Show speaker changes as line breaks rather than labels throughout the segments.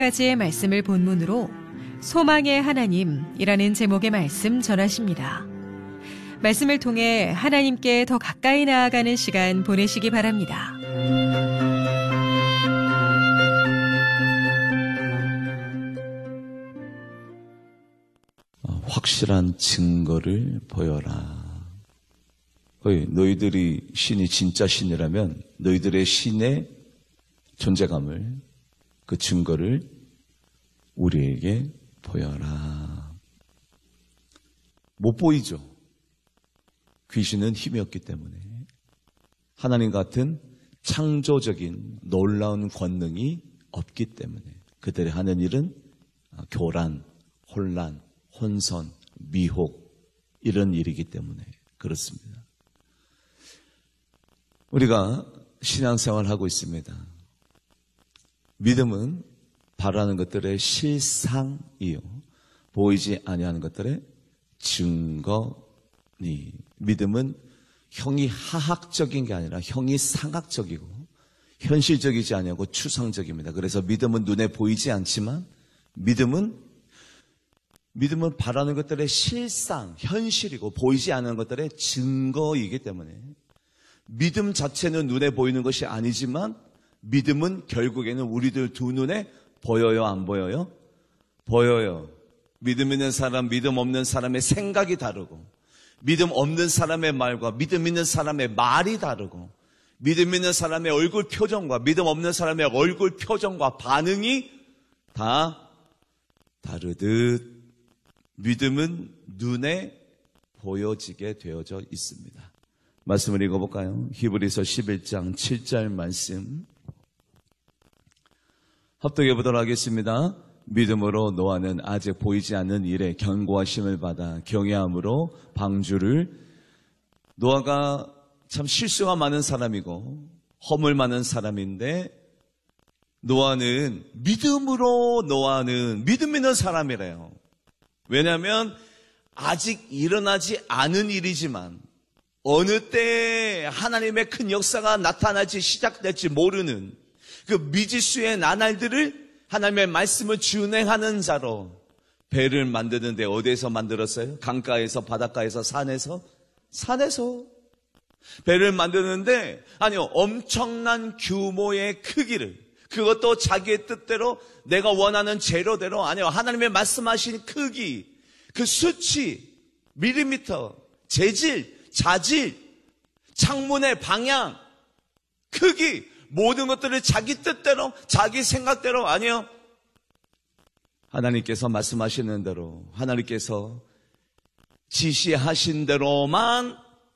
가지의 말씀을 본문으로 소망의 하나님이라는 제목의 말씀 전하십니다. 말씀을 통해 하나님께 더 가까이 나아가는 시간 보내시기 바랍니다.
확실한 증거를 보여라. 너희들이 신이 진짜 신이라면 너희들의 신의 존재감을, 그 증거를 우리에게 보여라. 못 보이죠. 귀신은 힘이 없기 때문에. 하나님 같은 창조적인 놀라운 권능이 없기 때문에 그들이 하는 일은 교란, 혼란, 혼선, 미혹, 이런 일이기 때문에 그렇습니다. 우리가 신앙생활을 하고 있습니다. 믿음은 바라는 것들의 실상이요, 보이지 아니하는 것들의 증거니. 믿음은 형이 하학적인 게 아니라 형이 상학적이고 현실적이지 아니하고 추상적입니다. 그래서 믿음은 눈에 보이지 않지만 믿음은 바라는 것들의 실상, 현실이고 보이지 않는 것들의 증거이기 때문에 믿음 자체는 눈에 보이는 것이 아니지만 믿음은 결국에는 우리들 두 눈에 보여요, 안 보여요? 보여요. 믿음 있는 사람, 믿음 없는 사람의 생각이 다르고, 믿음 없는 사람의 말과 믿음 있는 사람의 말이 다르고, 믿음 있는 사람의 얼굴 표정과 믿음 없는 사람의 얼굴 표정과 반응이 다 다르듯 믿음은 눈에 보여지게 되어져 있습니다. 말씀을 읽어볼까요? 히브리서 11장 7절 말씀 합독해 보도록 하겠습니다. 믿음으로 노아는 아직 보이지 않는 일에 견고하심을 받아 경외함으로 방주를, 노아가 참 실수가 많은 사람이고 허물 많은 사람인데 노아는 믿음 있는 사람이래요. 왜냐하면 아직 일어나지 않은 일이지만 어느 때에 하나님의 큰 역사가 나타날지 시작될지 모르는 그 미지수의 나날들을 하나님의 말씀을 준행하는 자로 배를 만드는데 어디에서 만들었어요? 강가에서, 바닷가에서, 산에서? 산에서 배를 만드는데, 아니요, 엄청난 규모의 크기를, 그것도 자기의 뜻대로 내가 원하는 재료대로, 아니요, 하나님의 말씀하신 크기, 그 수치, 밀리미터, 재질, 자질, 창문의 방향, 크기, 모든 것들을 자기 뜻대로, 자기 생각대로, 아니요, 하나님께서 말씀하시는 대로, 하나님께서 지시하신 대로만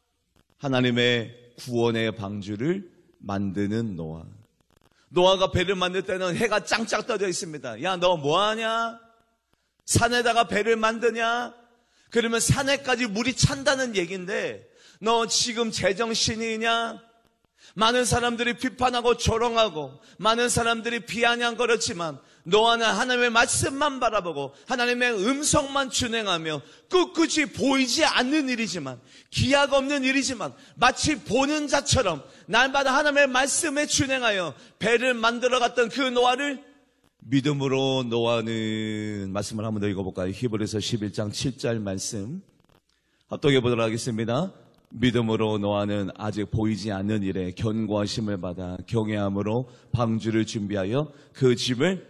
하나님의 구원의 방주를 만드는 노아. 노아가 배를 만들 때는 해가 짱짱 떠져 있습니다. 야, 너 뭐하냐? 산에다가 배를 만드냐? 그러면 산에까지 물이 찬다는 얘기인데 너 지금 제정신이냐? 많은 사람들이 비판하고 조롱하고 많은 사람들이 비아냥거렸지만 노아는 하나님의 말씀만 바라보고 하나님의 음성만 준행하며 꿋꿋이 보이지 않는 일이지만, 기약 없는 일이지만 마치 보는 자처럼 날마다 하나님의 말씀에 준행하여 배를 만들어갔던 그 노아를 믿음으로 노아는, 말씀을 한번 더 읽어볼까요? 히브리서 11장 7절 말씀 합독해 보도록 하겠습니다. 믿음으로 노아는 아직 보이지 않는 일에 견고하심을 받아 경외함으로 방주를 준비하여 그 집을,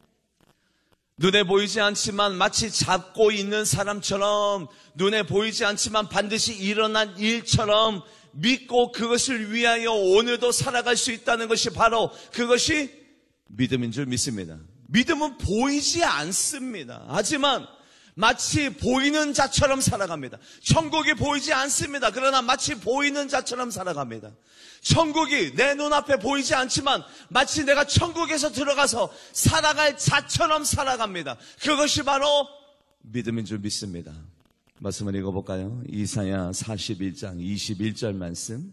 눈에 보이지 않지만 마치 잡고 있는 사람처럼, 눈에 보이지 않지만 반드시 일어난 일처럼 믿고 그것을 위하여 오늘도 살아갈 수 있다는 것이 바로 그것이 믿음인 줄 믿습니다. 믿음은 보이지 않습니다. 하지만 마치 보이는 자처럼 살아갑니다. 천국이 보이지 않습니다. 그러나 마치 보이는 자처럼 살아갑니다. 천국이 내 눈앞에 보이지 않지만 마치 내가 천국에서 들어가서 살아갈 자처럼 살아갑니다. 그것이 바로 믿음인 줄 믿습니다. 말씀을 읽어볼까요? 이사야 41장 21절 말씀.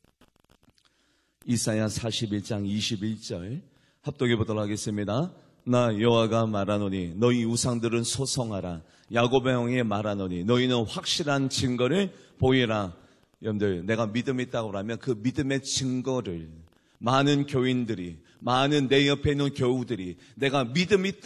이사야 41장 21절 합독해 보도록 하겠습니다. 나 여호와가 말하노니 너희 우상들은 소송하라. 야곱의 영이 말하노니 너희는 확실한 증거를 보이라. 여러분들, 내가 믿음이 있다고 하면 그 믿음의 증거를 많은 교인들이, 많은 내 옆에 있는 교우들이 내가 믿음이